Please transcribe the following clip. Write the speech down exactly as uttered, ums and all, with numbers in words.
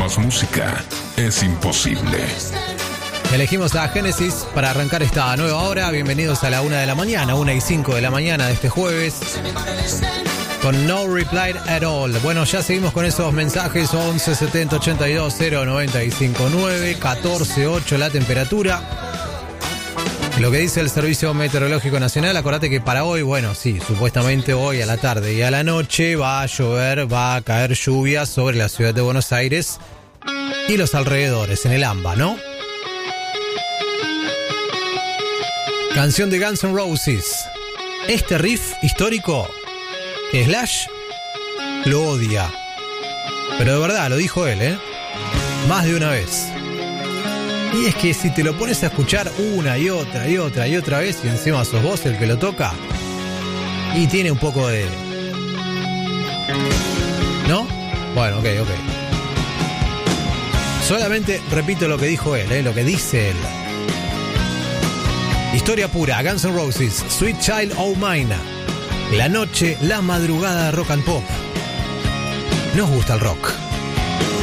más música es imposible. Elegimos a Genesis para arrancar esta nueva hora. Bienvenidos a la una de la mañana, una y cinco de la mañana de este jueves, con No Reply at All. Bueno, ya seguimos con esos mensajes. Once setenta ochenta y dos cero noventa y cinco nueve, catorce ocho la temperatura. Lo que dice el Servicio Meteorológico Nacional, acordate que para hoy, bueno, sí, supuestamente hoy a la tarde y a la noche va a llover, va a caer lluvia sobre la ciudad de Buenos Aires y los alrededores, en el AMBA, ¿no? Canción de Guns N' Roses. Este riff histórico, Slash lo odia. Pero de verdad, lo dijo él, ¿eh? Más de una vez. Y es que si te lo pones a escuchar una y otra y otra y otra vez, y encima sos vos el que lo toca, y tiene un poco de... ¿no? Bueno, ok, ok. Solamente repito lo que dijo él, ¿eh? Lo que dice él. Historia pura, Guns N' Roses, Sweet Child O' Mine. La noche, la madrugada, rock and pop. Nos gusta el rock.